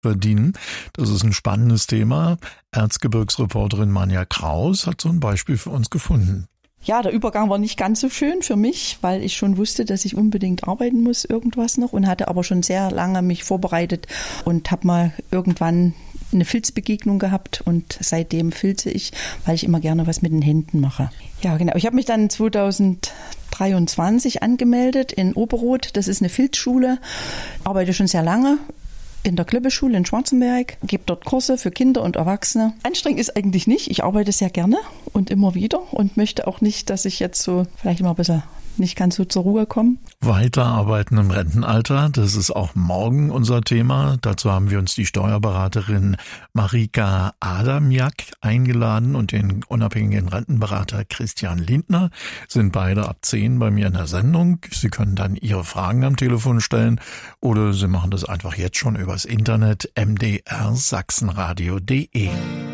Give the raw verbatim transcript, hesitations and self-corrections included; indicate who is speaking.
Speaker 1: verdienen. Das ist ein spannendes Thema. Erzgebirgsreporterin Manja Kraus hat so ein Beispiel für uns gefunden.
Speaker 2: Ja, der Übergang war nicht ganz so schön für mich, weil ich schon wusste, dass ich unbedingt arbeiten muss, irgendwas noch, und hatte aber schon sehr lange mich vorbereitet und habe mal irgendwann eine Filzbegegnung gehabt und seitdem filze ich, weil ich immer gerne was mit den Händen mache. Ja, genau. Ich habe mich dann zweitausenddreiundzwanzig angemeldet in Oberroth. Das ist eine Filzschule. Arbeite schon sehr lange in der Klippeschule in Schwarzenberg, gebe dort Kurse für Kinder und Erwachsene. Anstrengend ist eigentlich nicht. Ich arbeite sehr gerne und immer wieder und möchte auch nicht, dass ich jetzt so vielleicht immer ein bisschen nicht ganz so zur Ruhe komme.
Speaker 1: Weiterarbeiten im Rentenalter, das ist auch morgen unser Thema. Dazu haben wir uns die Steuerberaterin Marika Adamiak eingeladen und den unabhängigen Rentenberater Christian Lindner. Sind beide ab zehn bei mir in der Sendung. Sie können dann Ihre Fragen am Telefon stellen oder Sie machen das einfach jetzt schon übers Internet m d r sachsenradio punkt d e.